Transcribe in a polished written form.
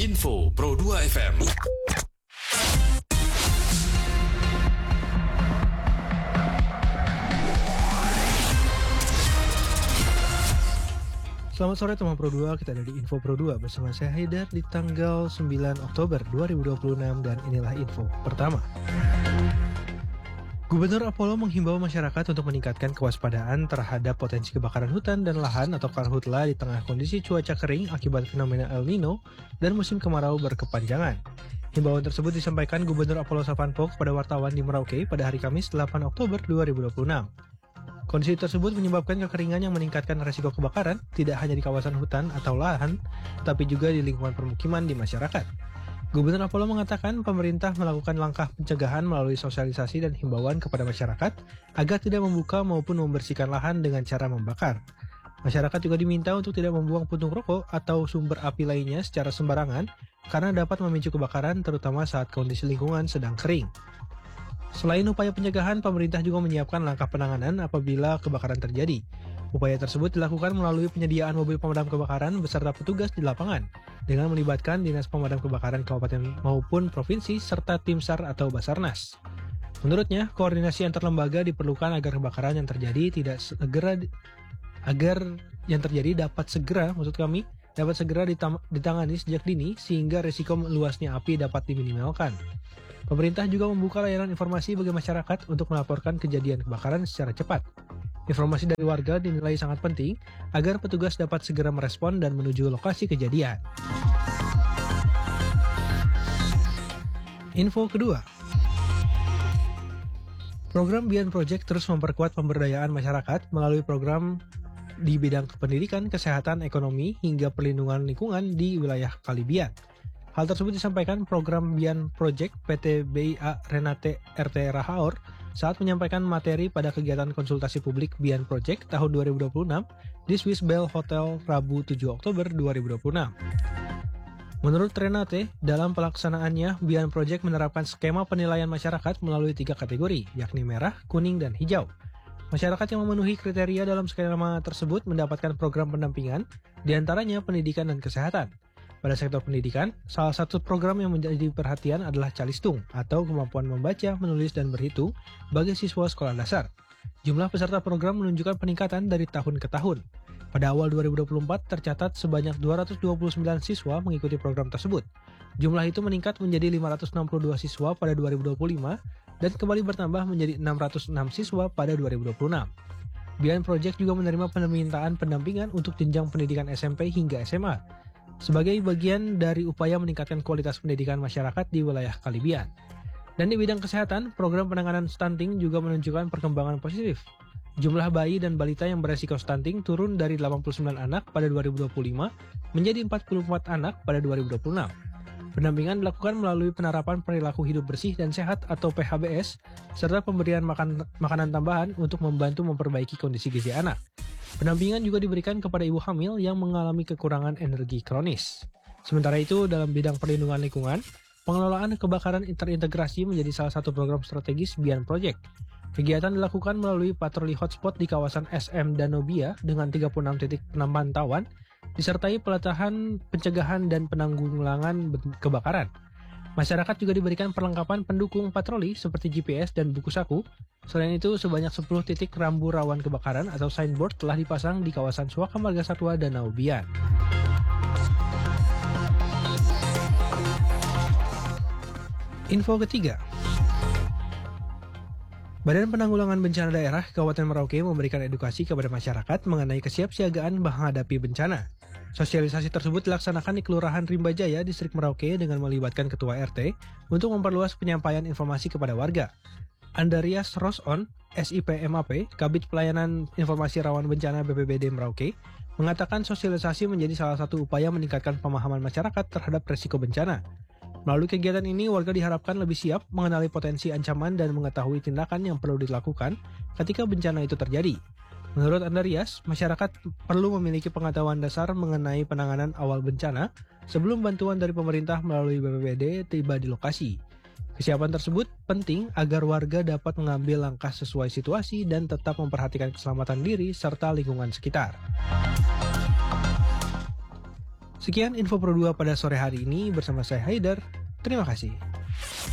Info Pro 2 FM. Selamat sore teman Pro 2, kita ada di Info Pro 2 bersama saya Haidar di tanggal 9 Oktober 2026 dan inilah info pertama. Gubernur Apollo menghimbau masyarakat untuk meningkatkan kewaspadaan terhadap potensi kebakaran hutan dan lahan atau karhutla di tengah kondisi cuaca kering akibat fenomena El Nino dan musim kemarau berkepanjangan. Himbauan tersebut disampaikan Gubernur Apollo Savanpok kepada wartawan di Merauke pada hari Kamis 8 Oktober 2026. Kondisi tersebut menyebabkan kekeringan yang meningkatkan resiko kebakaran tidak hanya di kawasan hutan atau lahan, tapi juga di lingkungan permukiman di masyarakat. Gubernur Apollo mengatakan pemerintah melakukan langkah pencegahan melalui sosialisasi dan himbauan kepada masyarakat agar tidak membuka maupun membersihkan lahan dengan cara membakar. Masyarakat juga diminta untuk tidak membuang puntung rokok atau sumber api lainnya secara sembarangan karena dapat memicu kebakaran terutama saat kondisi lingkungan sedang kering. Selain upaya pencegahan, pemerintah juga menyiapkan langkah penanganan apabila kebakaran terjadi. Upaya tersebut dilakukan melalui penyediaan mobil pemadam kebakaran beserta petugas di lapangan, dengan melibatkan Dinas Pemadam Kebakaran Kabupaten maupun Provinsi serta tim SAR atau Basarnas. Menurutnya, koordinasi antar lembaga diperlukan agar kebakaran yang terjadi dapat segera ditangani sejak dini sehingga risiko meluasnya api dapat diminimalkan. Pemerintah juga membuka layanan informasi bagi masyarakat untuk melaporkan kejadian kebakaran secara cepat. Informasi dari warga dinilai sangat penting agar petugas dapat segera merespon dan menuju lokasi kejadian. Info kedua. Program Bian Project terus memperkuat pemberdayaan masyarakat melalui program di bidang pendidikan, kesehatan, ekonomi, hingga perlindungan lingkungan di wilayah Kalibian. Hal tersebut disampaikan program Bian Project PT BIA Renate RT Rahaor saat menyampaikan materi pada kegiatan konsultasi publik Bian Project tahun 2026 di Swiss Bell Hotel Rabu 7 Oktober 2026. Menurut Renate, dalam pelaksanaannya, Bian Project menerapkan skema penilaian masyarakat melalui 3 kategori, yakni merah, kuning, dan hijau. Masyarakat yang memenuhi kriteria dalam skema tersebut mendapatkan program pendampingan, diantaranya pendidikan dan kesehatan. Pada sektor pendidikan, salah satu program yang menjadi perhatian adalah Calistung atau kemampuan membaca, menulis, dan berhitung bagi siswa sekolah dasar. Jumlah peserta program menunjukkan peningkatan dari tahun ke tahun. Pada awal 2024 tercatat sebanyak 229 siswa mengikuti program tersebut. Jumlah itu meningkat menjadi 562 siswa pada 2025 dan kembali bertambah menjadi 606 siswa pada 2026. Bian Project juga menerima permintaan pendampingan untuk jenjang pendidikan SMP hingga SMA. Sebagai bagian dari upaya meningkatkan kualitas pendidikan masyarakat di wilayah Kalibian. Dan di bidang kesehatan, program penanganan stunting juga menunjukkan perkembangan positif. Jumlah bayi dan balita yang beresiko stunting turun dari 89 anak pada 2025 menjadi 44 anak pada 2026. Pendampingan dilakukan melalui penerapan perilaku hidup bersih dan sehat atau PHBS, serta pemberian makanan tambahan untuk membantu memperbaiki kondisi gizi anak. Pendampingan juga diberikan kepada ibu hamil yang mengalami kekurangan energi kronis. Sementara itu, dalam bidang perlindungan lingkungan, pengelolaan kebakaran terintegrasi menjadi salah satu program strategis Bian Project. Kegiatan dilakukan melalui patroli hotspot di kawasan SM Danobia dengan 36 titik pemantauan, disertai pelatihan pencegahan dan penanggulangan kebakaran. Masyarakat juga diberikan perlengkapan pendukung patroli seperti GPS dan buku saku. Selain itu, sebanyak 10 titik rambu rawan kebakaran atau signboard telah dipasang di kawasan Suaka Marga Satwa Danau Bian. Info ketiga. Badan Penanggulangan Bencana Daerah Kabupaten Merauke memberikan edukasi kepada masyarakat mengenai kesiapsiagaan menghadapi bencana. Sosialisasi tersebut dilaksanakan di Kelurahan Rimba Jaya, Distrik Merauke dengan melibatkan Ketua RT untuk memperluas penyampaian informasi kepada warga. Andarias Roson, SIP MAP, Kabid Pelayanan Informasi Rawan Bencana BPBD Merauke, mengatakan sosialisasi menjadi salah satu upaya meningkatkan pemahaman masyarakat terhadap risiko bencana. Melalui kegiatan ini, warga diharapkan lebih siap mengenali potensi ancaman dan mengetahui tindakan yang perlu dilakukan ketika bencana itu terjadi. Menurut Andarias, masyarakat perlu memiliki pengetahuan dasar mengenai penanganan awal bencana sebelum bantuan dari pemerintah melalui BPBD tiba di lokasi. Kesiapan tersebut penting agar warga dapat mengambil langkah sesuai situasi dan tetap memperhatikan keselamatan diri serta lingkungan sekitar. Sekian info Pro 2 pada sore hari ini bersama saya Haidar. Terima kasih.